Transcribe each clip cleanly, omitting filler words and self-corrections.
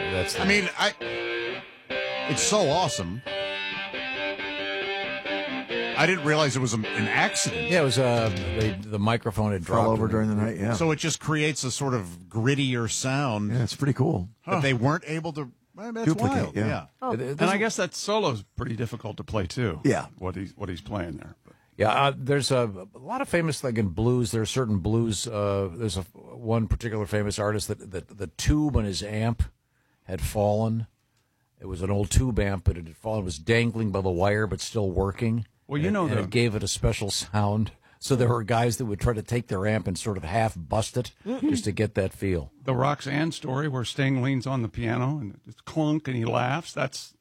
I mean, it's so awesome. I didn't realize it was an accident. Yeah, it was the microphone had dropped Fell over during the night, yeah. So it just creates a sort of grittier sound. Yeah, it's pretty cool. That they weren't able to that's duplicate. wild. Yeah. Oh. And I guess that solo's pretty difficult to play too. Yeah. What he's playing there. But. Yeah, there's a lot of famous, like in blues, there are certain blues. There's one particular famous artist that the tube on his amp had fallen. It was an old tube amp, but it had fallen. It was dangling by the wire, but still working. Well, and it gave it a special sound. So there were guys that would try to take their amp and sort of half bust it just to get that feel. The Roxanne story where Sting leans on the piano and it's clunk and he laughs. That's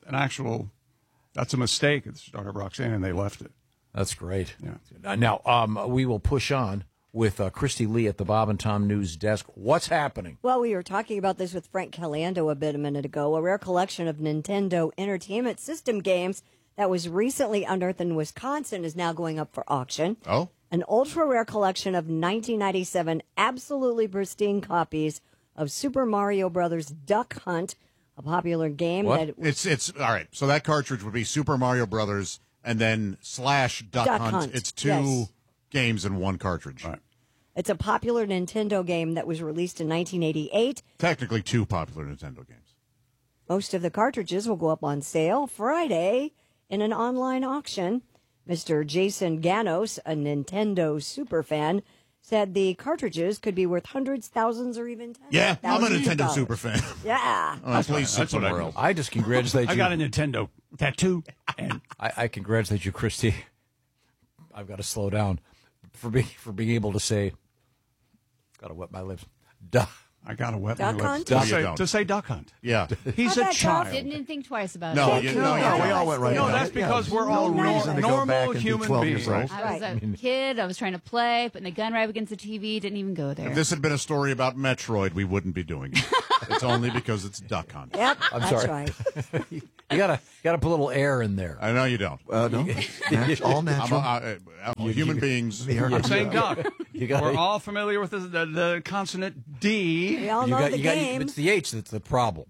a mistake at the start of Roxanne, and they left it. That's great. Yeah. Now, we will push on with Christy Lee at the Bob and Tom News Desk. What's happening? Well, we were talking about this with Frank Caliendo a minute ago. A rare collection of Nintendo Entertainment System games that was recently unearthed in Wisconsin is now going up for auction. Oh? An ultra-rare collection of 1997 absolutely pristine copies of Super Mario Brothers Duck Hunt, a popular game. What? It's all right. So that cartridge would be Super Mario Brothers and then / Duck Hunt. It's two games in one cartridge. Right. It's a popular Nintendo game that was released in 1988. Technically two popular Nintendo games. Most of the cartridges will go up on sale Friday in an online auction. Mr. Jason Ganos, a Nintendo superfan, said the cartridges could be worth hundreds, thousands, or even tens. Yeah, I'm a Nintendo $1,000. superfan. Yeah. Please sit somewhere else. I just congratulate you. I got a Nintendo tattoo, and I congratulate you, Christy. I've got to slow down for being able to say. Got to wet my lips. Duh. I got to wet Duck my Hunt? lips No, you don't. to say Duck Hunt. Yeah. He's How'd a that go? child. Didn't think twice about No, it. you, No, we all went right No, on that's it. because Yeah, we're there's all no reason to go normal back and be human 12 beings. years old. I was a kid. I was trying to play, putting the gun right against the TV. Didn't even go there. If this had been a story about Metroid, we wouldn't be doing it. It's only because it's Duck Hunt. Yep, I'm that's sorry. right. You gotta put a little air in there. I know you don't. No, all natural. Human beings. I'm saying duck. You gotta- We're all familiar with the consonant D. We all know the game. It's the H that's the problem.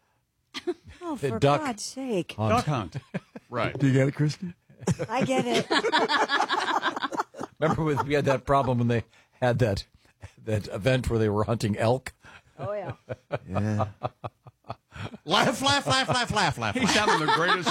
Oh, the for duck God's sake. Duck Hunt. Right. Do you get it, Christy? I get it. Remember we had that problem when they had that event where they were hunting elk? Oh, yeah. Yeah. Laugh, laugh, laugh, laugh, laugh, laugh. He's having the greatest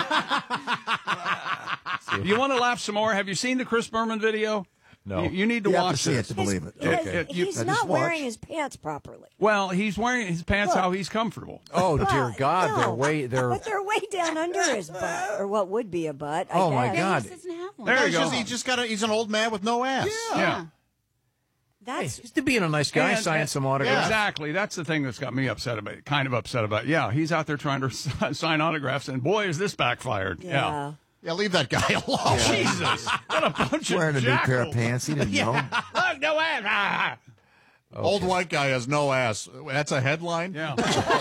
time. You want to laugh some more? Have you seen the Chris Berman video? No. You need to You have to watch see it this. to believe it. Because he's I not just wearing watched. his pants properly. Well, he's wearing his pants Look. how he's comfortable. Oh dear Well, God, no, they're But they're way down under his butt, or what would be a butt. Oh, my guess. God. He just doesn't have one. There you go. He's an old man with no ass. Yeah. That's he's to being a nice guy, signing some autographs. Exactly. That's the thing that's got me upset about it. Kind of upset about it. Yeah, he's out there trying to sign autographs, and boy, is this backfired. yeah. Yeah, leave that guy alone. Jesus. What a bunch Wearing a of new pair of jackals. pants. He didn't know. Look, no ass. Ah. Old white guy has no ass. That's a headline? Yeah.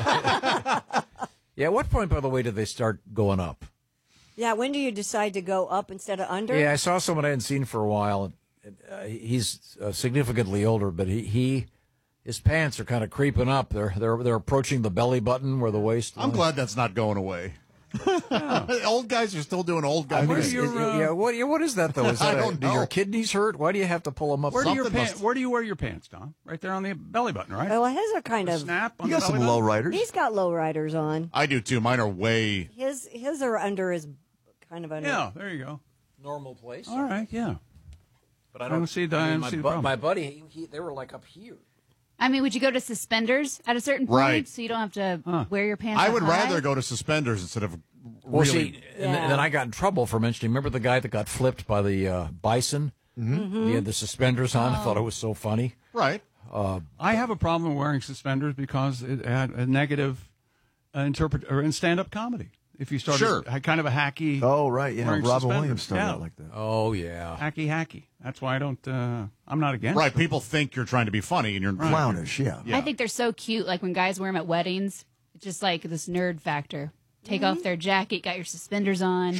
Yeah, at what point, by the way, did they start going up? Yeah, when do you decide to go up instead of under? Yeah, I saw someone I hadn't seen for a while. He's significantly older, but his pants are kind of creeping up. They're approaching the belly button where the waist. I'm glad that's not going away. Old guys are still doing old guy Where things. do you- What is that though? Is that I don't do know. your kidneys hurt? Why do you have to pull them up? Where do Something you wear your pants, Don? Right there on the belly button, right? Well, his are kind of. Snap on You the got some belly low button? riders. He's got low riders on. I do too. Mine are way. His are under his, kind of under. Yeah, there you go. normal place. All right, yeah. But I don't see the, I don't see the problem. my buddy, they were like up here. I mean, would you go to suspenders at a certain point Right. so you don't have to wear your pants I up would high? rather go to suspenders instead of Well, really. see, and then I got in trouble for mentioning. Remember the guy that got flipped by the bison? Mm-hmm. He had the suspenders on. I thought it was so funny. Right. I have a problem wearing suspenders because it had a negative in stand-up comedy. If you started Sure. kind of a hacky. Oh, right. Yeah. wearing Robin suspenders. Williams started Yeah. out like that. Oh yeah. Hacky. That's why I don't. I'm not against. Right. it. People think you're trying to be funny and you're Clownish, yeah. Yeah. I think they're so cute. Like when guys wear them at weddings, it's just like this nerd factor. Take off their jacket, got your suspenders on. Sure.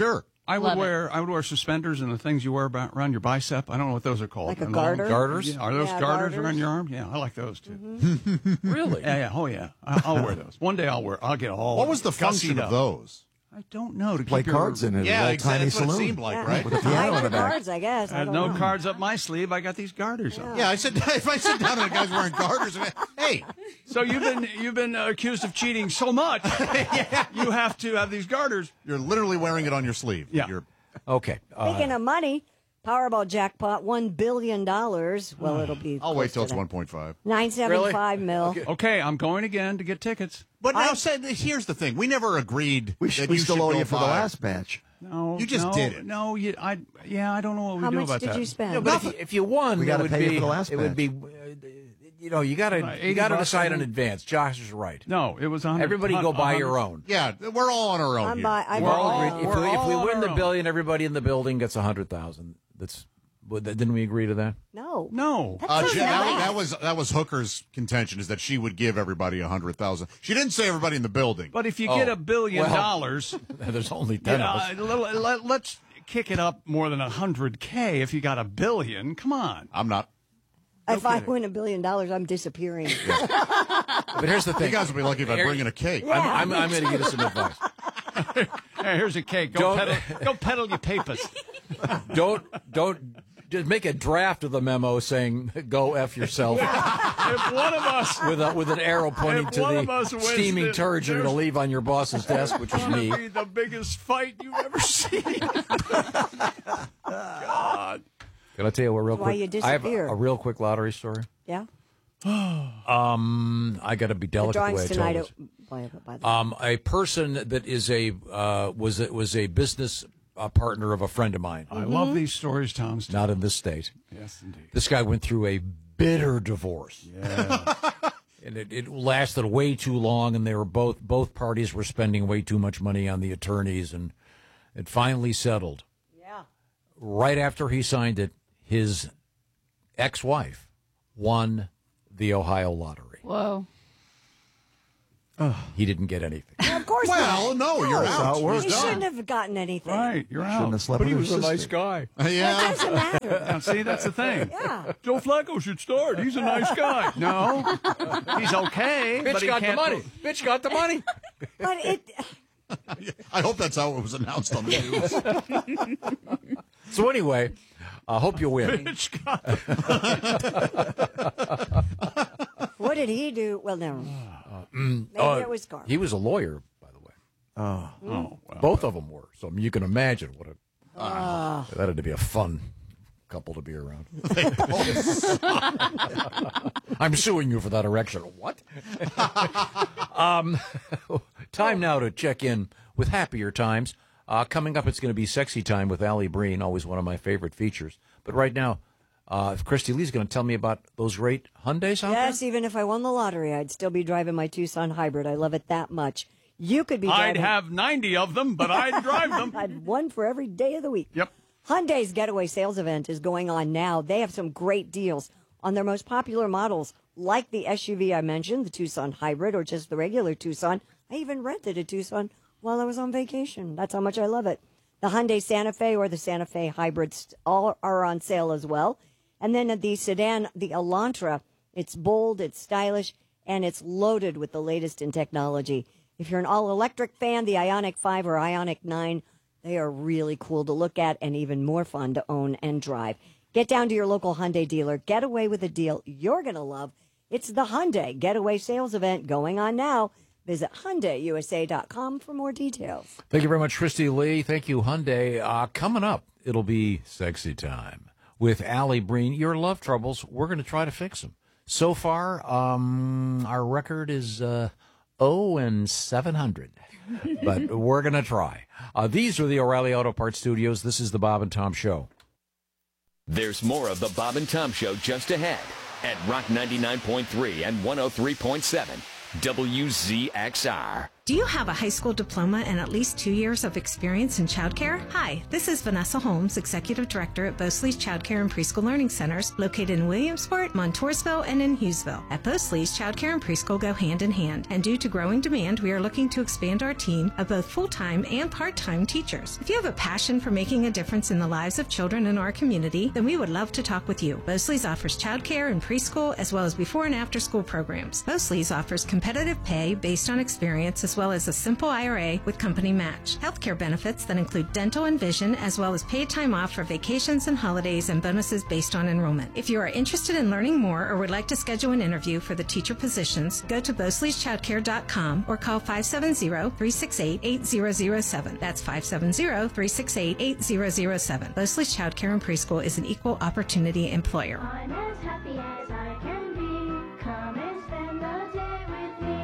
I Love would wear suspenders and the things you wear around your bicep. I don't know what those are called. Like a garter? Garters? Yeah. Are those Yeah, garters garters. around your arm? Yeah, I like those too. Really? Yeah. Oh yeah. I'll wear those. One day I'll get all. What was the gussied function up. of those? I don't know. To Play keep your- cards in a Yeah, little exactly. tiny That's what it saloon. seemed like, Yeah. right? With a piano in the back. Cards, I guess. I I have don't no know. cards up my sleeve. I got these garters on. Yeah, if I sit down and a guy's wearing garters, hey, So you've been accused of cheating so much. You have to have these garters. you're literally wearing it on your sleeve. Yeah. You're, Okay. Speaking of money, Powerball jackpot, $1 billion. Well, it'll be. I'll wait till close it's to 1.5. 975 mil. Okay, I'm going again to get tickets. But now, here's the thing: we never agreed We that we you still should owe go you for the buy- last match. No, You just no, did it. No, I don't know what we How do much about did that. you spend? Yeah, but if you won, We it gotta would pay you be, for the last it would be, you got to $80 decide in a- advance. Josh is right. No, it was 100. Everybody go buy your own. Yeah, we're all on our own I'm here. by, I We're all bought- agreed. we're If all we on win our the own. billion, everybody in the building gets 100,000. Didn't we agree to that? No. No. That was Hooker's contention, is that she would give everybody 100,000. She didn't say everybody in the building. But if you get $1 billion, There's only 10 of us. let's kick it up more than 100K. If you got $1 billion, come on. I'm not. If I win $1 billion, I'm disappearing. But here's the You thing. guys will be lucky if I bring in a cake. I'm going to give you some advice. Hey, here's a cake. Don't- Go peddle your papers. Don't just make a draft of the memo saying "Go f yourself" If one of us with an arrow pointing If to one of the us wins steaming this, turd you're going to leave on your boss's desk, which is gonna me. be the biggest fight you've ever seen. God. Can I tell you a real Why quick? you I have disappear. a real quick lottery story. Yeah. I got to be The delicate the way drawing's I tell tonight. this. By the way. A person that is was a business partner of a friend of mine, I love these stories, Tom. not in this state. Yes, indeed. This guy went through a bitter divorce. Yeah. And it lasted way too long, and they were both parties were spending way too much money on the attorneys, and it finally settled. Yeah. Right after he signed it, his ex-wife won the Ohio lottery. Whoa. He didn't get anything. Of course Well, not. no, you're out. how it works. He He's done. shouldn't have gotten anything. Right, you're Shouldn't out. have slept with her sister. guy. It Yeah. doesn't matter. Now, see, that's the thing. Yeah. Joe Flacco should start. He's a nice guy. No, he's okay, but Bitch he got the can't. money. Bitch got the money. But it. I hope that's how it was announced on the news. So anyway, I hope you win. Bitch got What did he do? Well, never mind. Maybe it was karma. He was a lawyer, by the way. Oh, well. Both of them were. So you can imagine what that had to be a fun couple to be around. I'm suing you for that erection. What? Time now to check in with happier times. Coming up, it's going to be Sexy Time with Allie Breen, always one of my favorite features. But right now, Christy Lee's going to tell me about those great Hyundais out Yes, even if I won the lottery, I'd still be driving my Tucson hybrid. I love it that much. You could be I'd driving. have 90 of them, but I'd drive them. I'd one for every day of the week. Yep. Hyundai's Getaway Sales Event is going on now. They have some great deals on their most popular models, like the SUV I mentioned, the Tucson Hybrid, or just the regular Tucson. I even rented a Tucson while I was on vacation. That's how much I love it. The Hyundai Santa Fe or the Santa Fe Hybrids all are on sale as well. And then the sedan, the Elantra, it's bold, it's stylish, and it's loaded with the latest in technology. If you're an all-electric fan, the Ioniq 5 or Ioniq 9, they are really cool to look at and even more fun to own and drive. Get down to your local Hyundai dealer. Get away with a deal you're going to love. It's the Hyundai Getaway Sales Event going on now. Visit HyundaiUSA.com for more details. Thank you very much, Christy Lee. Thank you, Hyundai. Coming up, it'll be Sexy Time with Allie Breen. Your love troubles, we're going to try to fix them. So far, our record is 0-700, but we're going to try. These are the O'Reilly Auto Parts Studios. This is the Bob and Tom Show. There's more of the Bob and Tom Show just ahead at Rock 99.3 and 103.7 WZXR. Do you have a high school diploma and at least 2 years of experience in childcare? Hi, this is Vanessa Holmes, Executive Director at Bosley's Childcare and Preschool Learning Centers, located in Williamsport, Montoursville, and in Hughesville. At Bosley's, childcare and preschool go hand in hand, and due to growing demand, we are looking to expand our team of both full-time and part-time teachers. If you have a passion for making a difference in the lives of children in our community, then we would love to talk with you. Bosley's offers childcare and preschool, as well as before and after school programs. Bosley's offers competitive pay based on experience, as well as a simple IRA with company match. Healthcare benefits that include dental and vision, as well as paid time off for vacations and holidays, and bonuses based on enrollment. If you are interested in learning more or would like to schedule an interview for the teacher positions, go to Bosley'sChildcare.com or call 570-368-8007. That's 570-368-8007. Bosley's Childcare and Preschool is an equal opportunity employer. I'm as happy as I can be. Come and spend the day with me.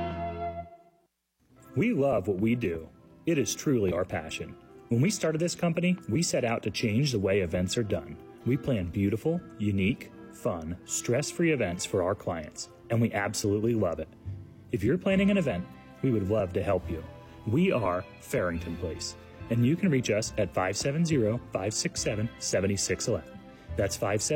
We love what we do. It is truly our passion. When we started this company, we set out to change the way events are done. We plan beautiful, unique, fun, stress-free events for our clients, and we absolutely love it. If you're planning an event, we would love to help you. We are Farrington Place, and you can reach us at 570-567-7611. That's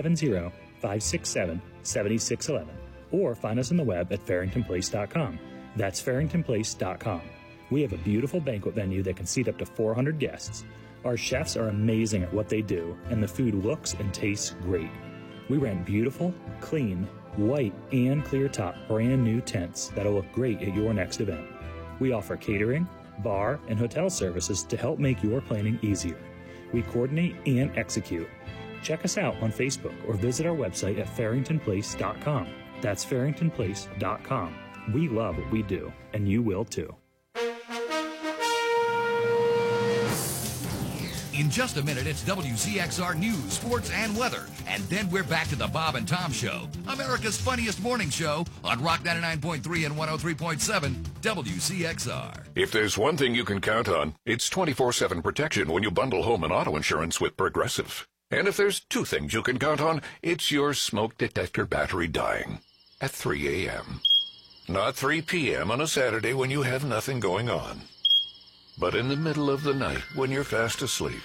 570-567-7611. Or find us on the web at farringtonplace.com. That's farringtonplace.com. We have a beautiful banquet venue that can seat up to 400 guests. Our chefs are amazing at what they do, and the food looks and tastes great. We rent beautiful, clean, white, and clear top brand new tents that'll look great at your next event. We offer catering, bar, and hotel services to help make your planning easier. We coordinate and execute. Check us out on Facebook or visit our website at farringtonplace.com. That's farringtonplace.com. We love what we do, and you will too. In just a minute, it's WCXR News, Sports, and Weather. And then we're back to the Bob and Tom Show, America's funniest morning show on Rock 99.3 and 103.7 WCXR. If there's one thing you can count on, it's 24/7 protection when you bundle home and auto insurance with Progressive. And if there's two things you can count on, it's your smoke detector battery dying at 3 a.m. Not 3 p.m. on a Saturday when you have nothing going on, but in the middle of the night when you're fast asleep.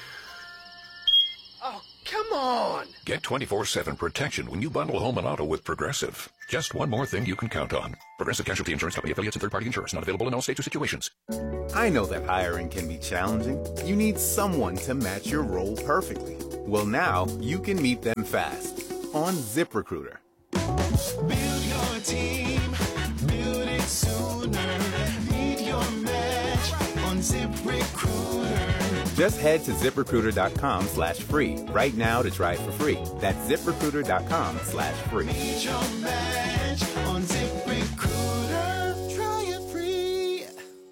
Oh, come on! Get 24/7 protection when you bundle home and auto with Progressive. Just one more thing you can count on. Progressive Casualty Insurance Company, affiliates, and third-party insurers. Not available in all states or situations. I know that hiring can be challenging. You need someone to match your role perfectly. Well, now you can meet them fast on ZipRecruiter. Build your team. Build it sooner. Meet your match on ZipRecruiter. Just head to ZipRecruiter.com/free right now to try it for free. That's ZipRecruiter.com/free. Meet your match on ZipRecruiter. Try it free.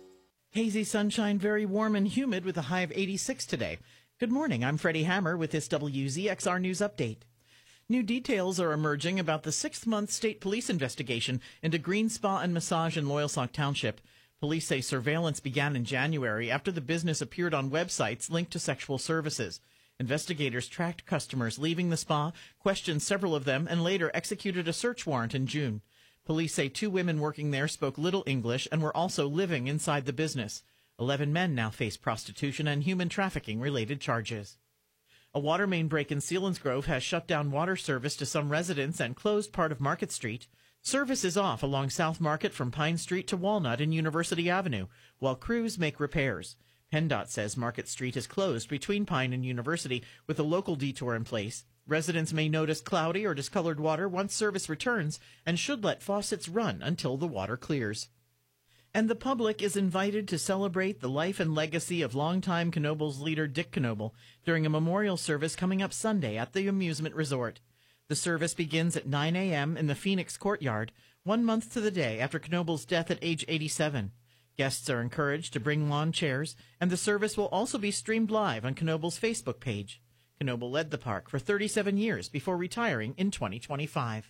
Hazy sunshine, very warm and humid with a high of 86 today. Good morning. I'm Freddie Hammer with this WZXR News Update. New details are emerging about the 6th-month state police investigation into Green Spa and Massage in Loyalsock Township. Police say surveillance began in January after the business appeared on websites linked to sexual services. Investigators tracked customers leaving the spa, questioned several of them, and later executed a search warrant in June. Police say 2 women working there spoke little English and were also living inside the business. 11 men now face prostitution and human trafficking-related charges. A water main break in Selinsgrove has shut down water service to some residents and closed part of Market Street. Service is off along South Market from Pine Street to Walnut and University Avenue, while crews make repairs. PennDOT says Market Street is closed between Pine and University with a local detour in place. Residents may notice cloudy or discolored water once service returns and should let faucets run until the water clears. And the public is invited to celebrate the life and legacy of longtime Knoebels leader Dick Knoebel during a memorial service coming up Sunday at the amusement resort. The service begins at 9 a.m. in the Phoenix Courtyard, 1 month to the day after Knoebel's death at age 87. Guests are encouraged to bring lawn chairs, and the service will also be streamed live on Knoebel's Facebook page. Knoebel led the park for 37 years before retiring in 2025.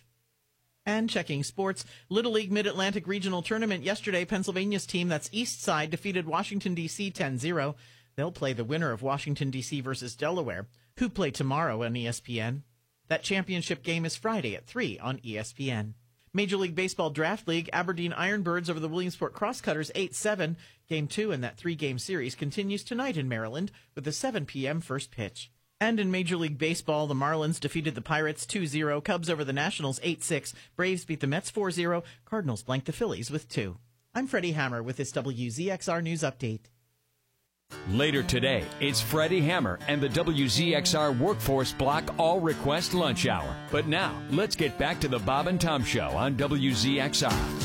And checking sports, Little League Mid-Atlantic Regional Tournament yesterday, Pennsylvania's team, that's East Side, defeated Washington, D.C. 10-0. They'll play the winner of Washington, D.C. versus Delaware, who play tomorrow on ESPN. That championship game is Friday at 3 on ESPN. Major League Baseball Draft League, Aberdeen Ironbirds over the Williamsport Crosscutters 8-7. Game 2 in that 3-game series continues tonight in Maryland with a 7 p.m. first pitch. And in Major League Baseball, the Marlins defeated the Pirates 2-0, Cubs over the Nationals 8-6, Braves beat the Mets 4-0, Cardinals blanked the Phillies with 2. I'm Freddie Hammer with this WZXR News Update. Later today, it's Freddie Hammer and the WZXR Workforce Block All-Request Lunch Hour. But now, let's get back to the Bob and Tom Show on WZXR.